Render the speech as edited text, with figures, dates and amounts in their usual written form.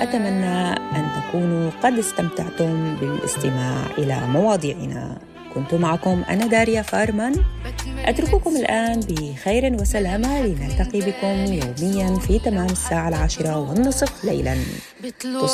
وأتمنى أن تكونوا قد استمتعتم بالاستماع إلى مواضيعنا. كنت معكم أنا داريا فارمان، أترككم الآن بخير وسلامة، لنلتقي بكم يوميا في تمام الساعة 10:30 ليلا.